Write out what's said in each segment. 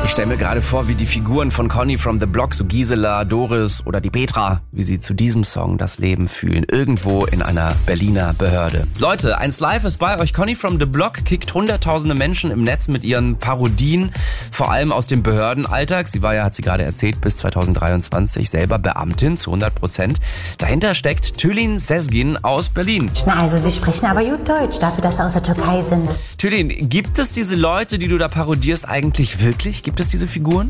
Ich stelle mir gerade vor, wie die Figuren von Conny from the Block, so Gisela, Doris oder die Petra, wie sie zu diesem Song das Leben fühlen. Irgendwo in einer Berliner Behörde. Leute, 1Live ist bei euch. Conny from the Block kickt hunderttausende Menschen im Netz mit ihren Parodien, vor allem aus dem Behördenalltag. Sie war ja, hat sie gerade erzählt, bis 2023 selber Beamtin zu 100%. Dahinter steckt Tülin Sezgin aus Berlin. Na, also Sie sprechen aber gut Deutsch, dafür, dass Sie aus der Türkei sind. Tülin, gibt es diese Leute, die du da parodierst, eigentlich wirklich? Gibt es diese Figuren?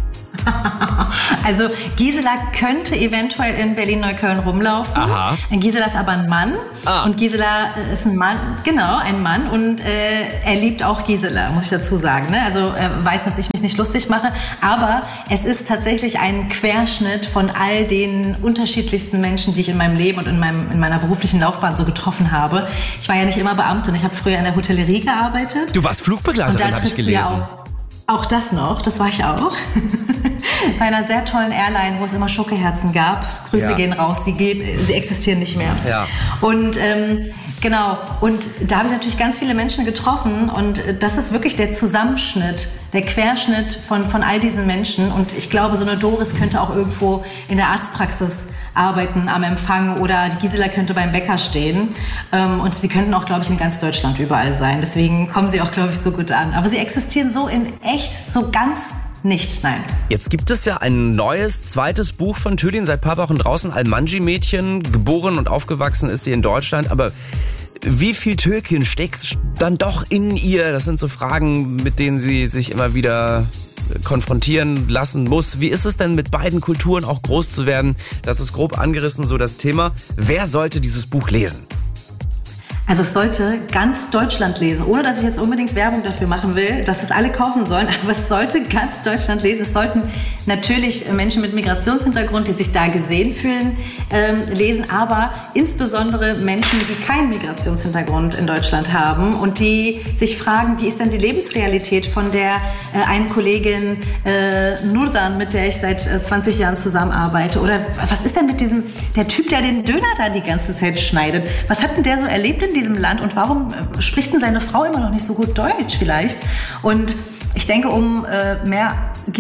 Also Gisela könnte eventuell in Berlin-Neukölln rumlaufen. Aha. Gisela ist aber ein Mann. Und Gisela ist ein Mann, genau, ein Mann. Und er liebt auch Gisela, muss ich dazu sagen. Ne? Also er weiß, dass ich mich nicht lustig mache. Aber es ist tatsächlich ein Querschnitt von all den unterschiedlichsten Menschen, die ich in meinem Leben und in meiner beruflichen Laufbahn so getroffen habe. Ich war ja nicht immer Beamtin. Ich habe früher in der Hotellerie gearbeitet. Du warst Flugbegleiterin, habe ich gelesen. Ja auch das noch, das war ich auch. Bei einer sehr tollen Airline, wo es immer Schokoherzen gab. Grüße gehen raus, sie existieren nicht mehr. Ja. Und genau, und da habe ich natürlich ganz viele Menschen getroffen und das ist wirklich der Zusammenschnitt, der Querschnitt von all diesen Menschen. Und ich glaube, so eine Doris könnte auch irgendwo in der Arztpraxis arbeiten, am Empfang, oder die Gisela könnte beim Bäcker stehen. Und sie könnten auch, glaube ich, in ganz Deutschland überall sein. Deswegen kommen sie auch, glaube ich, so gut an. Aber sie existieren so in echt, so ganz nicht, nein. Jetzt gibt es ja ein neues, zweites Buch von Tülin, seit ein paar Wochen draußen, Almanji-Mädchen. Geboren und aufgewachsen ist sie in Deutschland, aber wie viel Türkin steckt dann doch in ihr? Das sind so Fragen, mit denen sie sich immer wieder konfrontieren lassen muss. Wie ist es denn, mit beiden Kulturen auch groß zu werden? Das ist grob angerissen, so das Thema. Wer sollte dieses Buch lesen? Also es sollte ganz Deutschland lesen, ohne dass ich jetzt unbedingt Werbung dafür machen will, dass es alle kaufen sollen, aber es sollte ganz Deutschland lesen. Es sollten natürlich Menschen mit Migrationshintergrund, die sich da gesehen fühlen, lesen, aber insbesondere Menschen, die keinen Migrationshintergrund in Deutschland haben und die sich fragen, wie ist denn die Lebensrealität von der einen Kollegin Nurdan, mit der ich seit 20 Jahren zusammenarbeite, oder was ist denn mit der Typ, der den Döner da die ganze Zeit schneidet? Was hat denn der so erlebt in diesem Land und warum spricht denn seine Frau immer noch nicht so gut Deutsch vielleicht? Und ich denke, um mehr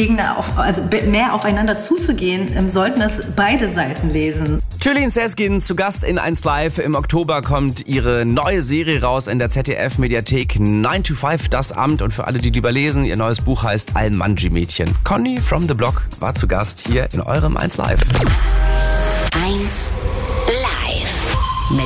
aufeinander zuzugehen, sollten es beide Seiten lesen. Tülin Sezgin zu Gast in 1Live. Im Oktober kommt ihre neue Serie raus in der ZDF-Mediathek 9 to 5, das Amt. Und für alle, die lieber lesen, ihr neues Buch heißt Almanji-Mädchen. Conny from the Block war zu Gast hier in eurem 1Live. 1